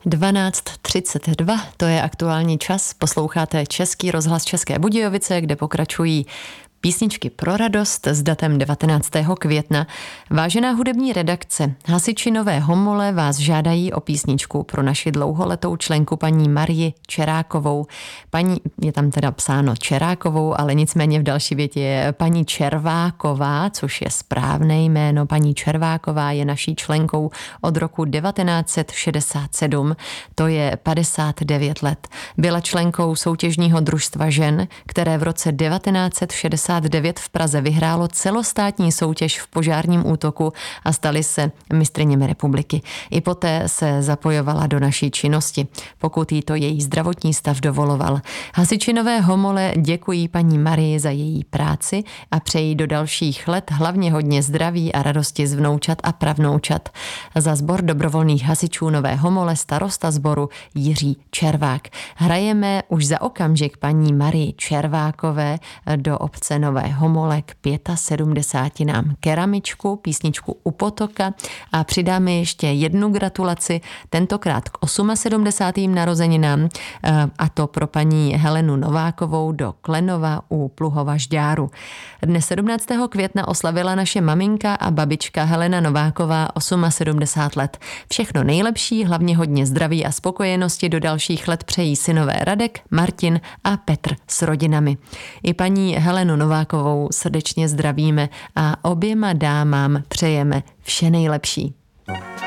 12:32, to je aktuální čas. Posloucháte Český rozhlas České Budějovice, kde pokračují písničky pro radost s datem 19. května. Vážená hudební redakce, hasiči Nové Homole vás žádají o písničku pro naši dlouholetou členku paní Marii Čerákovou. Je tam teda psáno Čerákovou, ale nicméně v další větě je paní Červáková, což je správné jméno. Paní Červáková je naší členkou od roku 1967, to je 59 let. Byla členkou soutěžního družstva žen, které v roce 1969 v Praze vyhrálo celostátní soutěž v požárním útoku a stali se mistryněmi republiky. I poté se zapojovala do naší činnosti, pokud jí to její zdravotní stav dovoloval. Hasiči Nové Homole děkují paní Marii za její práci a přejí do dalších let hlavně hodně zdraví a radosti z vnoučat a pravnoučat. Za sbor dobrovolných hasičů Nové Homole starosta sboru Jiří Červák. Hrajeme už za okamžik paní Marii Červákové do obce Nové Homole k 75. keramičku, písničku U potoka a přidáme ještě jednu gratulaci, tentokrát k 78. narozeninám, a to pro paní Helenu Novákovou do Klenova u Pluhova Žďáru. Dne 17. května oslavila naše maminka a babička Helena Nováková 78 let. Všechno nejlepší, hlavně hodně zdraví a spokojenosti do dalších let přejí synové Radek, Martin a Petr s rodinami. I paní Helenu Novákovou srdečně zdravíme a oběma dámám přejeme vše nejlepší.